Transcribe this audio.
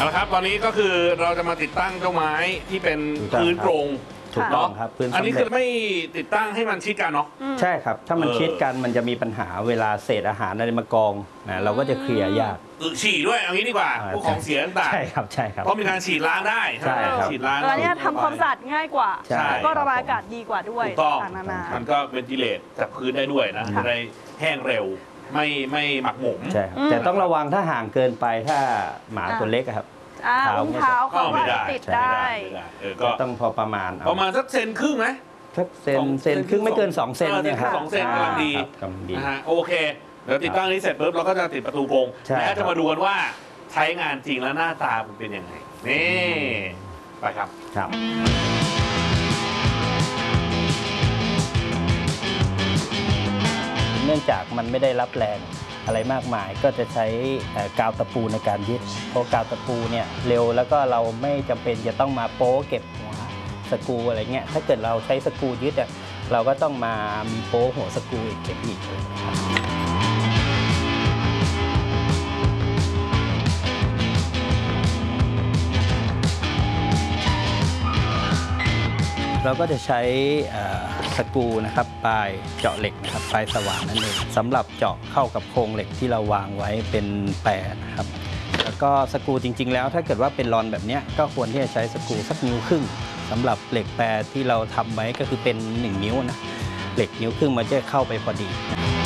เอาละครับตอนนี้ก็คือเราจะมาติดตั้งเจ้าไม้ที่เป็นพื้นโปร่งถูกต้องครับพื้นอันนี้คือไม่ติดตั้งให้มันชิดกันเนาะใช่ครับถ้ามันชิดกันมันจะมีปัญหาเวลาเศษอาหารอะไรมากองนะเราก็จะเคลียร์ยากฉี่ด้วยเอางี้ดีกว่าพวกของเสียต่างๆใช่ครับใช่ครับเพราะมีการฉีดล้างได้ใช่ครับฉีดล้างแล้วเนี่ยทำความสะอาดง่ายกว่าใช่แล้วก็ระบายอากาศดีกว่าด้วยถูกต้องต่างๆนานามันก็เวนติเลตจากพื้นได้ด้วยนะจะได้แห้งเร็วไม่หมักหมมใช่ครับแต่ต้องระวังถ้าห่างเกินไปถ้าหมาตัวเล็กอะครับอุ้งเท้าเขาก็ติดได้ก็ต้องพอประมาณเอาประมาณสักเซนครึ่งไหมสักเซนครึ่งไม่เกิน2 เซนเนี่ยครับ 2 เซนกำลังดีกำลังดีนะฮะโอเคเดี๋ยวติดตั้งนี้เสร็จปุ๊บเราก็จะติดประตูกรงใช่และจะมาดูกันว่าใช้งานจริงแล้วหน้าตามันเป็นยังไงนี่ไปครับครับเนื่องจากมันไม่ได้รับแรงอะไรมากมายก็จะใช้กาวตะปูในการยึดเพราะกาวตะปูเนี่ยเร็วแล้วก็เราไม่จำเป็นจะต้องมาโป๊เก็บหัวสกรูอะไรเงี้ยถ้าเกิดเราใช้สกรูยึดอ่ะเราก็ต้องมามีโป๊หัวสกรูอีกเก็บอีกเลยนะครับเราก็จะใช้สกรูนะครับปลายเจาะเหล็กนะครับปลายสว่านนั่นเองสำหรับเจาะเข้ากับโครงเหล็กที่เราวางไว้เป็นแปรนะครับแล้วก็สกรูจริงๆแล้วถ้าเกิดว่าเป็นรอนแบบนี้ก็ควรที่จะใช้สกรูสักนิ้วครึ่งสำหรับเหล็กแปรที่เราทำไว้ก็คือเป็น1 นิ้วนะเหล็กนิ้วครึ่งมันจะเข้าไปพอดี